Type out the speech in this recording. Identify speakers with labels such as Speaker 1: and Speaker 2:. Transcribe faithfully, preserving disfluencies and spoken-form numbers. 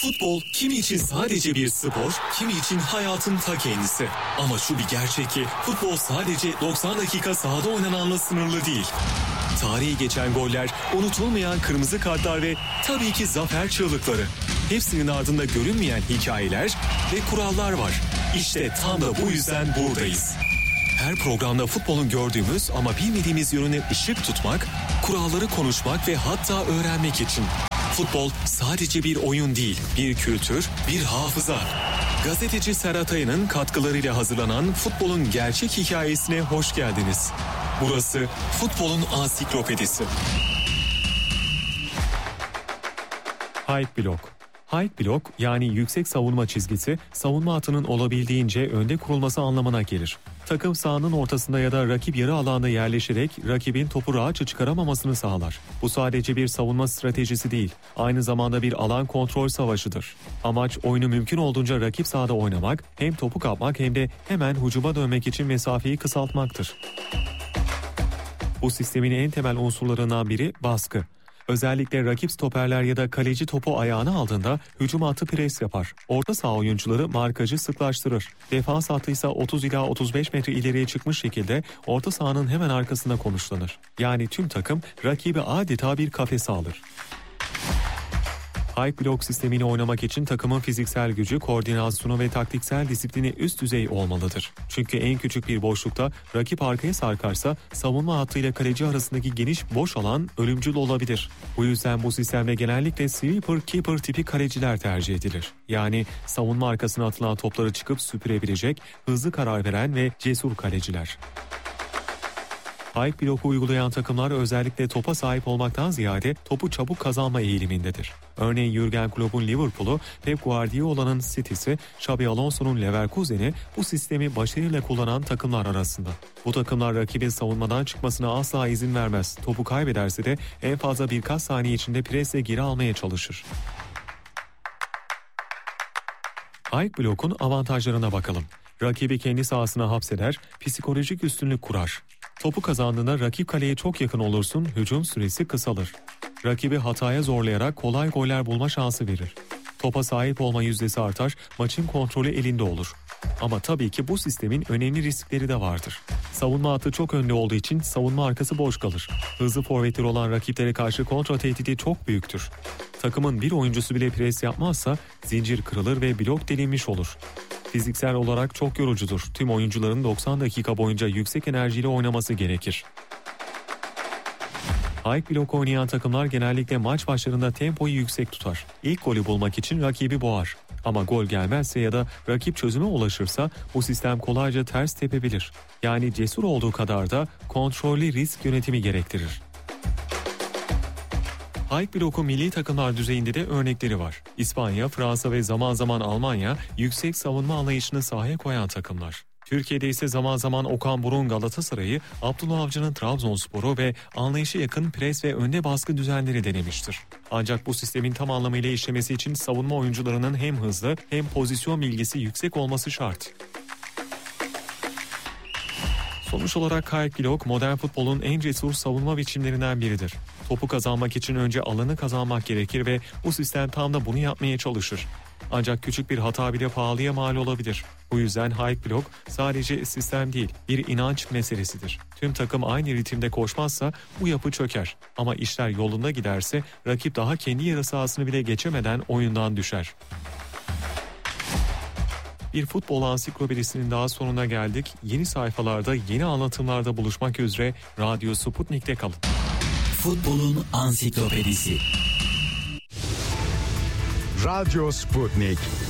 Speaker 1: Futbol kimi için sadece bir spor, kimi için hayatın ta kendisi. Ama şu bir gerçek ki futbol sadece doksan dakika sahada oynananla sınırlı değil. Tarihi geçen goller, unutulmayan kırmızı kartlar ve tabii ki zafer çığlıkları. Hepsinin ardında görünmeyen hikayeler ve kurallar var. İşte tam da bu yüzden buradayız. Her programda futbolun gördüğümüz ama bilmediğimiz yönüne ışık tutmak, kuralları konuşmak ve hatta öğrenmek için. Futbol sadece bir oyun değil, bir kültür, bir hafıza. Gazeteci Serhat Aya'nın katkılarıyla hazırlanan futbolun gerçek hikayesine hoş geldiniz. Burası futbolun ansiklopedisi. High Block. High Block yani yüksek savunma çizgisi, savunma hattının olabildiğince önde kurulması anlamına gelir. Takım sahanın ortasında ya da rakip yarı alanda yerleşerek rakibin topu rahatça çıkaramamasını sağlar. Bu sadece bir savunma stratejisi değil, aynı zamanda bir alan kontrol savaşıdır. Amaç oyunu mümkün olduğunca rakip sahada oynamak, hem topu kapmak hem de hemen hücuma dönmek için mesafeyi kısaltmaktır. Bu sistemin en temel unsurlarından biri baskı. Özellikle rakip stoperler ya da kaleci topu ayağına aldığında hücum hattı pres yapar. Orta saha oyuncuları markajı sıklaştırır. Defans hattı ise otuz ila otuz beş metre ileriye çıkmış şekilde orta sahanın hemen arkasında konuşlanır. Yani tüm takım rakibi adeta bir kafese alır. High block sistemini oynamak için takımın fiziksel gücü, koordinasyonu ve taktiksel disiplini üst düzey olmalıdır. Çünkü en küçük bir boşlukta rakip arkaya sarkarsa savunma hattıyla kaleci arasındaki geniş boş alan ölümcül olabilir. Bu yüzden bu sistemde genellikle sweeper keeper tipi kaleciler tercih edilir. Yani savunma arkasına atılan topları çıkıp süpürebilecek, hızlı karar veren ve cesur kaleciler. High block'u uygulayan takımlar özellikle topa sahip olmaktan ziyade topu çabuk kazanma eğilimindedir. Örneğin Jürgen Klopp'un Liverpool'u, Pep Guardiola'nın City'si, Xabi Alonso'nun Leverkusen'i bu sistemi başarıyla kullanan takımlar arasında. Bu takımlar rakibin savunmadan çıkmasına asla izin vermez. Topu kaybederse de en fazla birkaç saniye içinde presle geri almaya çalışır. High block'un avantajlarına bakalım. Rakibi kendi sahasına hapseder, psikolojik üstünlük kurar. Topu kazandığında rakip kaleye çok yakın olursun, hücum süresi kısalır. Rakibi hataya zorlayarak kolay goller bulma şansı verir. Topa sahip olma yüzdesi artar, maçın kontrolü elinde olur. Ama tabii ki bu sistemin önemli riskleri de vardır. Savunma hattı çok önde olduğu için savunma arkası boş kalır. Hızlı forvetleri olan rakiplere karşı kontra tehdidi çok büyüktür. Takımın bir oyuncusu bile pres yapmazsa zincir kırılır ve blok delinmiş olur. Fiziksel olarak çok yorucudur. Tüm oyuncuların doksan dakika boyunca yüksek enerjiyle oynaması gerekir. High block oynayan takımlar genellikle maç başlarında tempoyu yüksek tutar. İlk golü bulmak için rakibi boğar. Ama gol gelmezse ya da rakip çözüme ulaşırsa bu sistem kolayca ters tepebilir. Yani cesur olduğu kadar da kontrollü risk yönetimi gerektirir. High block'un milli takımlar düzeyinde de örnekleri var. İspanya, Fransa ve zaman zaman Almanya yüksek savunma anlayışını sahaya koyan takımlar. Türkiye'de ise zaman zaman Okan Buruk'un Galatasaray'ı, Abdullah Avcı'nın Trabzonspor'u ve anlayışı yakın pres ve önde baskı düzenleri denemiştir. Ancak bu sistemin tam anlamıyla işlemesi için savunma oyuncularının hem hızlı hem pozisyon bilgisi yüksek olması şart. Sonuç olarak high block modern futbolun en cesur savunma biçimlerinden biridir. Topu kazanmak için önce alanı kazanmak gerekir ve bu sistem tam da bunu yapmaya çalışır. Ancak küçük bir hata bile pahalıya mal olabilir. Bu yüzden high block sadece sistem değil, bir inanç meselesidir. Tüm takım aynı ritimde koşmazsa bu yapı çöker. Ama işler yolunda giderse rakip daha kendi yarı sahasını bile geçemeden oyundan düşer. Bir futbol ansiklopedisinin daha sonuna geldik. Yeni sayfalarda, yeni anlatımlarda buluşmak üzere Radyo Sputnik'te kalın.
Speaker 2: Futbolun ansiklopedisi.
Speaker 3: Radyo Sputnik.